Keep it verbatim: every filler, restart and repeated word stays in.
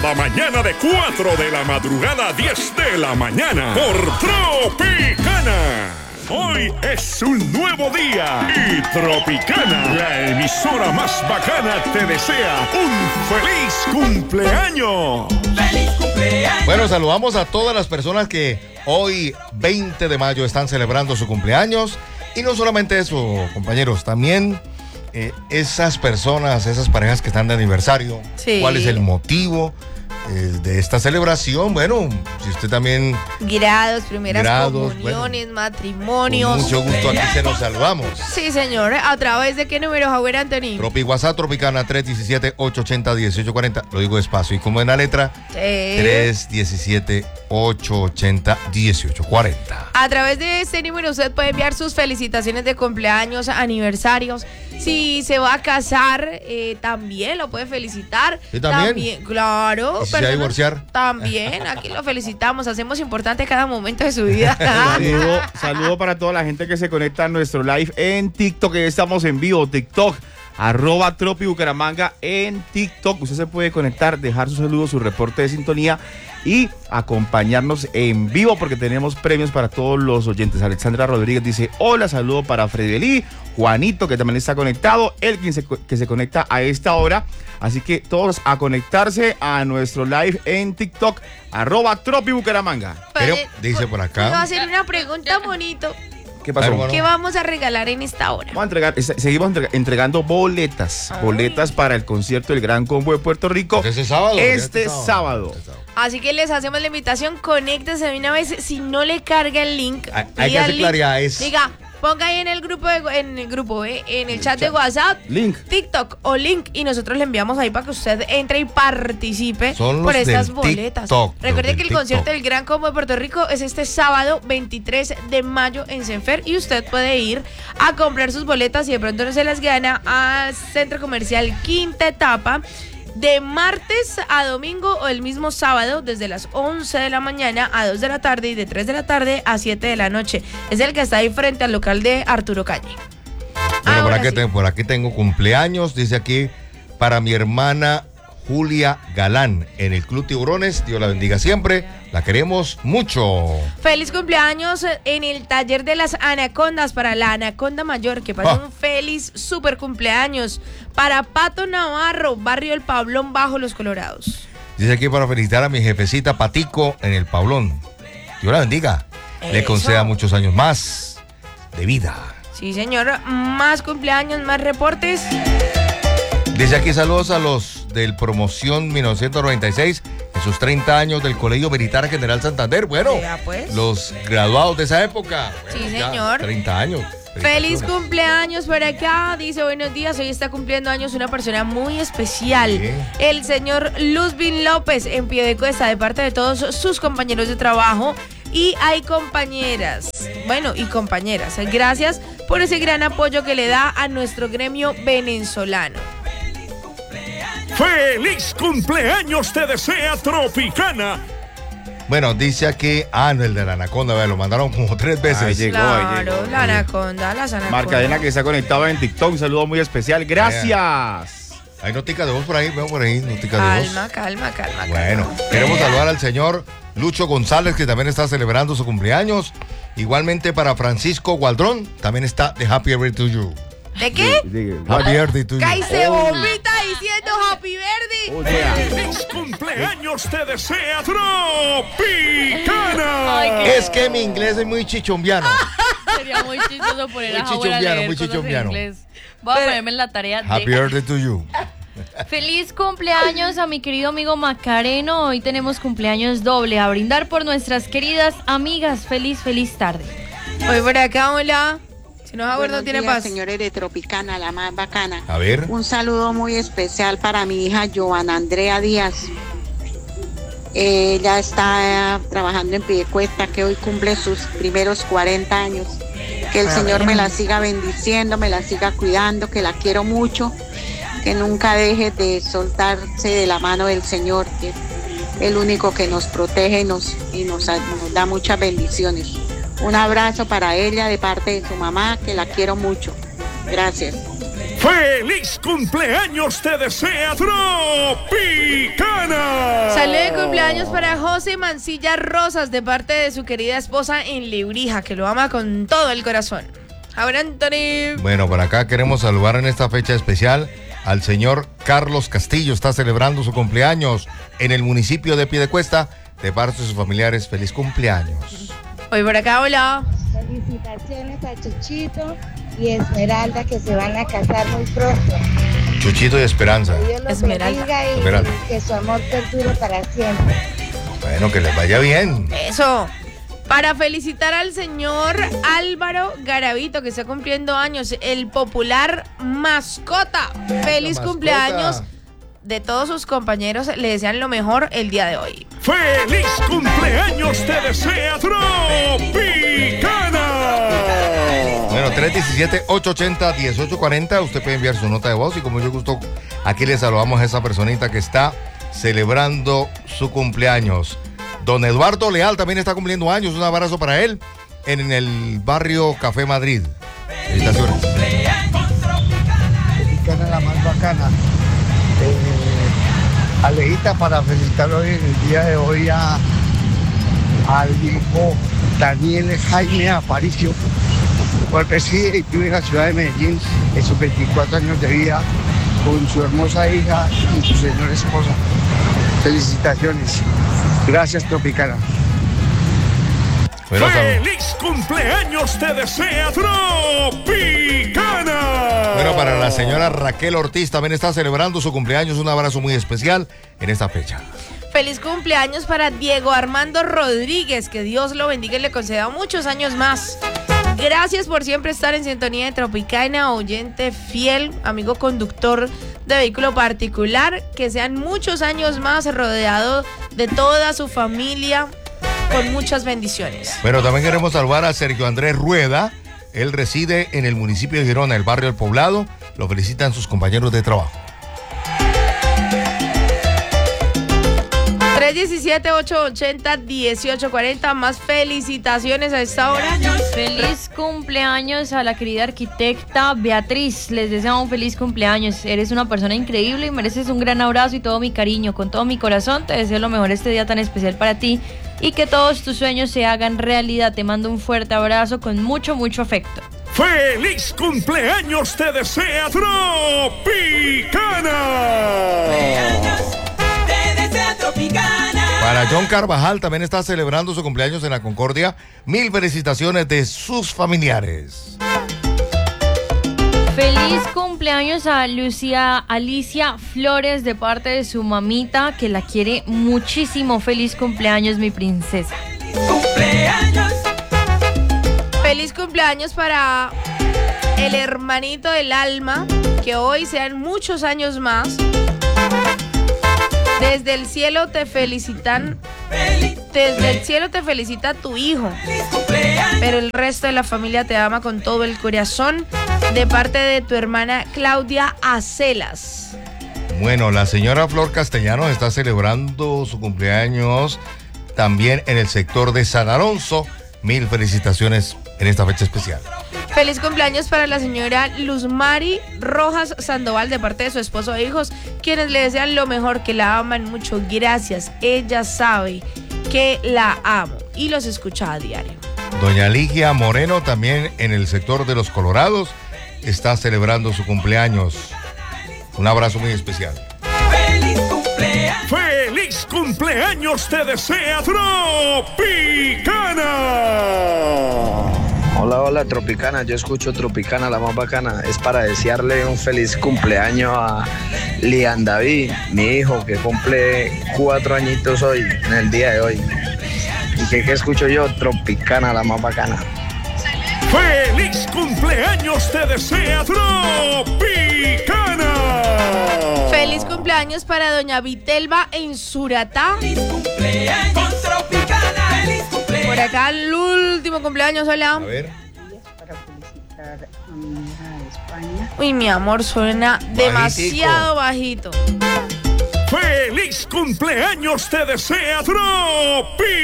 cada mañana de cuatro de la madrugada a diez de la mañana por Tropicana. Hoy es un nuevo día y Tropicana, la emisora más bacana, te desea un feliz cumpleaños. ¡Feliz cumpleaños! Bueno, saludamos a todas las personas que hoy, veinte de mayo, están celebrando su cumpleaños. Y no solamente eso, compañeros, también eh, esas personas, esas parejas que están de aniversario. Sí. ¿Cuál es el motivo eh, de esta celebración? Bueno, si usted también... Grados, primeras Grados, comuniones, bueno, matrimonios. Con mucho gusto aquí se nos saludamos. Sí, señor. ¿A través de qué número, Javier Anthony? Tropi WhatsApp, Tropicana tres uno siete, ocho ocho cero, uno ocho cuatro cero. Lo digo despacio. Y como en la letra, Sí. tres uno siete, ocho ocho cero, uno ocho cuatro cero. A través de este número usted puede enviar sus felicitaciones de cumpleaños, aniversarios. Si se va a casar, eh, también lo puede felicitar. ¿Y también? Claro. ¿Y si se va a divorciar? También, aquí lo felicitamos. Hacemos importante cada momento de su vida. Saludo, saludo para toda la gente que se conecta a nuestro live en TikTok, que estamos en vivo, TikTok, arroba Tropi Bucaramanga en TikTok. Usted se puede conectar, dejar su saludo, su reporte de sintonía y acompañarnos en vivo porque tenemos premios para todos los oyentes. Alexandra Rodríguez dice, hola, saludo para Fredeli, Juanito, que también está conectado, Elkin se, que se conecta a esta hora. Así que todos a conectarse a nuestro live en TikTok, arroba Tropi Bucaramanga. Pero, dice por Le voy a acá... hacer una pregunta, bonito. ¿Qué pasó? Hermano. ¿Qué vamos a regalar en esta hora? Vamos a entregar, es- seguimos entrega- entregando boletas, Ay. boletas para el concierto del Gran Combo de Puerto Rico. Este sábado. Este sábado. Este sábado. Así que les hacemos la invitación, conéctese de una vez. Si no le carga el link, Hay- hay que diga hacer el link. claridad, es- Diga, ponga ahí en el grupo, de, en el grupo, eh, en el chat de WhatsApp, Link. TikTok o link, y nosotros le enviamos ahí para que usted entre y participe Son los por estas del boletas. TikTok, los Recuerde del que el TikTok. concierto del Gran Combo de Puerto Rico es este sábado veintitrés de mayo en Senfer, y usted puede ir a comprar sus boletas, y de pronto no se las gana, a Centro Comercial Quinta Etapa, de martes a domingo o el mismo sábado, desde las once de la mañana a dos de la tarde y de tres de la tarde a siete de la noche. Es el que está ahí frente al local de Arturo Calle. Bueno, por Ahora aquí, sí. tengo, por aquí tengo cumpleaños, dice aquí, para mi hermana Julia Galán, en el Club Tiburones. Dios la bendiga siempre, la queremos mucho. Feliz cumpleaños en el taller de las anacondas para la anaconda mayor. Que pase Ah. un feliz super cumpleaños. Para Pato Navarro, barrio El Pablón, Bajo Los Colorados. Dice aquí para felicitar a mi jefecita Patico en el Pablón. Dios la bendiga, le Eso. conceda muchos años más de vida. Sí, señor. Más cumpleaños, más reportes. Dice aquí saludos a los del Promoción mil novecientos noventa y seis en sus treinta años del Colegio Militar General Santander. Bueno, Vea, pues. los graduados de esa época. Bueno, Sí, ya, señor. treinta años. Feliz Felicitaciones. cumpleaños por acá. Dice, buenos días. Hoy está cumpliendo años una persona muy especial. Sí. El señor Luzbin López, en Piedecuesta, de parte de todos sus compañeros de trabajo. Y hay compañeras, bueno, y compañeras. Gracias por ese gran apoyo que le da a nuestro gremio venezolano. ¡Feliz cumpleaños te desea Tropicana! Bueno, dice aquí, ah, no, el de la anaconda, vea, lo mandaron como tres veces. Ahí llegó, ahí Claro, llegó. la anaconda, las anacondas. Marcadena que está conectado en TikTok, un saludo muy especial, gracias. Hay noticas de voz por ahí, veo por ahí, noticas de voz. Calma, calma, calma. Bueno, calma. queremos saludar al señor Lucho González, que también está celebrando su cumpleaños. Igualmente para Francisco Gualdrón, también está de Happy Birthday to you. ¿De qué? Diga, Happy Birthday to you. Kai se vomita diciendo Happy Birthday. oh, yeah. ¡Feliz cumpleaños te desea Tropicana! Ay, qué- Es que mi inglés es muy chichombiano. Sería muy chistoso poner Muy a Javier a chichombiano, leer muy cosas en chichombiano. inglés. Voy a Pero- ponerme en la tarea Happy de... Birthday to you. Feliz cumpleaños a mi querido amigo Macareno. Hoy tenemos cumpleaños doble. A brindar por nuestras queridas amigas. Feliz, feliz tarde. Hoy por acá, hola. Si no, Javier Buenos no tiene días, paz. señores de Tropicana, la más bacana. A ver. Un saludo muy especial para mi hija Giovanna Andrea Díaz. Ella está eh, trabajando en Piedecuesta, que hoy cumple sus primeros cuarenta años. Que el Señor me la siga bendiciendo, me la siga cuidando, que la quiero mucho, que nunca deje de soltarse de la mano del Señor, que es el único que nos protege y nos, y nos, nos da muchas bendiciones. Un abrazo para ella de parte de su mamá, que la quiero mucho. Gracias. ¡Feliz cumpleaños te desea Tropicana! Salud de cumpleaños para José Mancilla Rosas de parte de su querida esposa en Lebrija, que lo ama con todo el corazón. Ahora, Anthony. Bueno, por acá queremos saludar en esta fecha especial al señor Carlos Castillo. Está celebrando su cumpleaños en el municipio de Piedecuesta. De parte de sus familiares, feliz cumpleaños. Hoy por acá, hola. Felicitaciones a Chuchito y Esmeralda, que se van a casar muy pronto. Chuchito y Esperanza. Que Dios los Esmeralda. bendiga y Esmeralda. que su amor perdure para siempre. Bueno, que les vaya bien. Eso. Para felicitar al señor Álvaro Garavito, que está cumpliendo años, el popular mascota. Feliz mascota. Cumpleaños. De todos sus compañeros le desean lo mejor el día de hoy. ¡Feliz cumpleaños te desea Tropicana! Bueno, tres uno siete, ocho ocho cero, uno ocho cuatro cero. Usted puede enviar su nota de voz y con mucho gusto aquí le saludamos a esa personita que está celebrando su cumpleaños. Don Eduardo Leal también está cumpliendo años. Un abrazo para él en el barrio Café Madrid. Felicitaciones. Tropicana, la más bacana. Eh, Alejita, para felicitar hoy en el día de hoy a al hijo Daniel Jaime Aparicio, cual reside y vive en la ciudad de Medellín en sus veinticuatro años de vida con su hermosa hija y su señora esposa. Felicitaciones. Gracias, Tropicana. Bueno, ¡Feliz cumpleaños te desea Tropicana! Bueno, para la señora Raquel Ortiz también está celebrando su cumpleaños. Un abrazo muy especial en esta fecha. Feliz cumpleaños para Diego Armando Rodríguez, que Dios lo bendiga y le conceda muchos años más. Gracias por siempre estar en sintonía de Tropicana, oyente fiel, amigo conductor de vehículo particular, que sean muchos años más rodeado de toda su familia, con muchas bendiciones. Pero también queremos saludar a Sergio Andrés Rueda. Él reside en el municipio de Girona, el barrio El Poblado. Lo felicitan sus compañeros de trabajo. tres uno siete, ocho ocho cero, uno ocho cuatro cero. Más felicitaciones a esta hora. Feliz cumpleaños a la querida arquitecta Beatriz. Les deseo un feliz cumpleaños. Eres una persona increíble y mereces un gran abrazo y todo mi cariño. Con todo mi corazón te deseo lo mejor este día tan especial para ti y que todos tus sueños se hagan realidad. Te mando un fuerte abrazo con mucho, mucho afecto. ¡Feliz cumpleaños te desea Tropicana! Para John Carvajal también está celebrando su cumpleaños en la Concordia. Mil felicitaciones de sus familiares. Feliz cumpleaños a Lucía Alicia Flores de parte de su mamita, que la quiere muchísimo. Feliz cumpleaños, mi princesa. ¡Cumpleaños! Feliz cumpleaños para el hermanito del alma, que hoy sean muchos años más. Desde el cielo te felicitan. Desde el cielo te felicita tu hijo. Pero el resto de la familia te ama con todo el corazón. De parte de tu hermana Claudia Acelas. Bueno, la señora Flor Castellanos está celebrando su cumpleaños también en el sector de San Alonso. Mil felicitaciones en esta fecha especial. Feliz cumpleaños para la señora Luz Mari Rojas Sandoval de parte de su esposo e hijos, quienes le desean lo mejor, que la aman mucho. Gracias, ella sabe que la amo y los escucha a diario. Doña Ligia Moreno también en el sector de Los Colorados está celebrando su cumpleaños. Un abrazo muy especial. ¡Feliz cumpleaños! ¡Feliz cumpleaños te desea Tropicana! Hola, hola, Tropicana. Yo escucho Tropicana, la más bacana. Es para desearle un feliz cumpleaños a Lian David, mi hijo, que cumple cuatro añitos hoy, en el día de hoy. ¿Y que, que escucho yo? Tropicana, la más bacana. ¡Feliz cumpleaños te desea Tropicana! Feliz cumpleaños para doña Vitelba en Suratá. ¡Feliz cumpleaños con Tropicana! ¡Feliz cumpleaños! Por acá el último cumpleaños, hola. A ver. Para felicitar a mi hija de España. Uy, mi amor, suena Bajitico. demasiado bajito. ¡Feliz cumpleaños te desea Tropicana!